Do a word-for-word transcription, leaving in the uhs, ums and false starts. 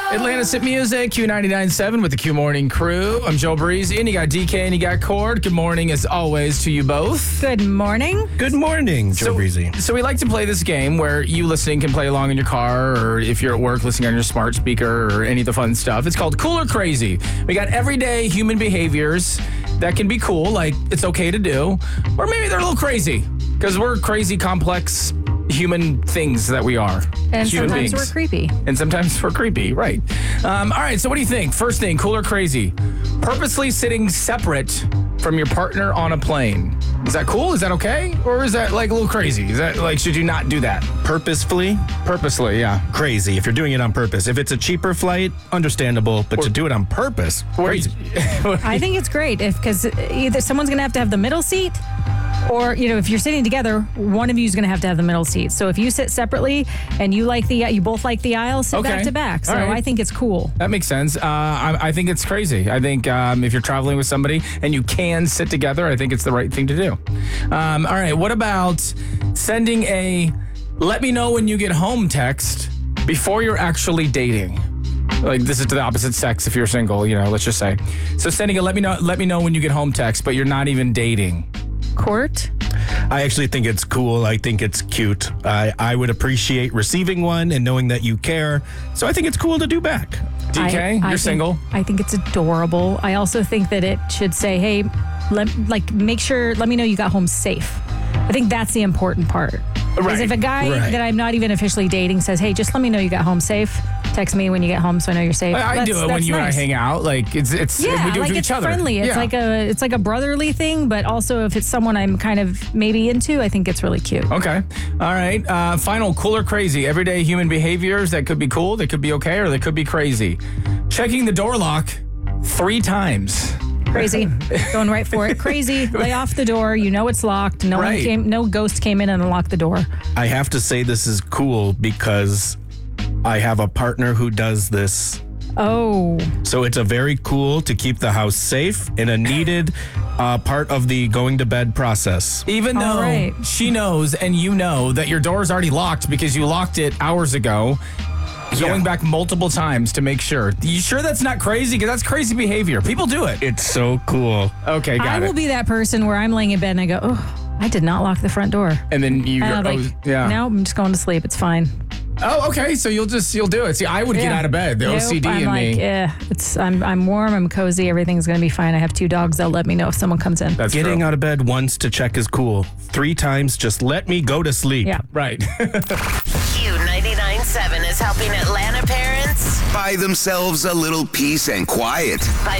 Atlantis Hit Music, Q ninety-nine point seven with the Q Morning Crew. I'm Joe Breezy, and you got D K and you got Cord. Good morning, as always, to you both. Good morning. Good morning, Joe So, Breezy. so we like to play this game where you listening can play along in your car, or if you're at work, listening on your smart speaker, or any of the fun stuff. It's called Cool or Crazy. We got everyday human behaviors that can be cool, like it's okay to do, or maybe they're a little crazy, because we're crazy, complex human things that we are. And human sometimes beings. we're creepy. And sometimes we're creepy, right. Um, all right, so what do you think? First thing, cool or crazy? Purposely sitting separate from your partner on a plane. Is that cool? Is that okay? Or is that like a little crazy? Is that like, should you not do that? Purposefully, Purposely, yeah. crazy. If you're doing it on purpose. If it's a cheaper flight, understandable. But Or- to do it on purpose, crazy. I think it's great if because either someone's going to have to have the middle seat, or you know, if you're sitting together, one of you is going to have to have the middle seat. So if you sit separately and you like the you both like the aisle, sit Okay. back to back. So All right. I think it's cool. That makes sense. Uh, I, I think it's crazy. I think um, if you're traveling with somebody and you can sit together, I think it's the right thing to do. Um, all right, what about sending a let me know when you get home text before you're actually dating? Like, this is to the opposite sex if you're single, you know, let's just say. So sending a let me know let me know when you get home text, but you're not even dating. Court. I actually think it's cool. I think it's cute. I, I would appreciate receiving one and knowing that you care. So I think it's cool to do back. D K, I- you're I think- single. I think it's adorable. I also think that it should say, hey, let, like, make sure, let me know you got home safe. I think that's the important part. Because Right, if a guy right. that I'm not even officially dating says, hey, just let me know you got home safe, text me when you get home so I know you're safe. I, I That's- do it when that's you and I nice. hang out. Like, it's, it's Yeah, we do it like to it's each other. friendly. It's Yeah. like a it's like a brotherly thing, but also if it's someone I'm kind of maybe into, I think it's really cute. Okay. All right. Uh, final, cool or crazy? Everyday human behaviors that could be cool, they could be okay, or they could be crazy. Checking the door lock three times. Crazy, going right for it. Crazy. Lay off the door. You know it's locked. No Right. one came. No ghost came in and unlocked the door. I have to say this is cool because I have a partner who does this. Oh, So it's a very cool to keep the house safe and a needed uh, part of the going to bed process. Even All though right. she knows and you know that your door is already locked because you locked it hours ago, going Yeah. back multiple times to make sure. You sure that's not crazy? Because that's crazy behavior. People do it. It's so cool. Okay, got I it. will be that person where I'm laying in bed and I go, oh, I did not lock the front door. and then you, And I'm oh, like, yeah. no, I'm just going to sleep. It's fine. Oh, okay. So you'll just you'll do it. See, I would get Yeah. out of bed. The Nope, O C D I'm in like, me. yeah, it's I'm I'm warm. I'm cozy. Everything's gonna be fine. I have two dogs. They'll let me know if someone comes in. That's Getting true. out of bed once to check is cool. Three times, just let me go to sleep. Yeah. Right. Q ninety-nine point seven is helping Atlanta parents Buy themselves a little peace and quiet. by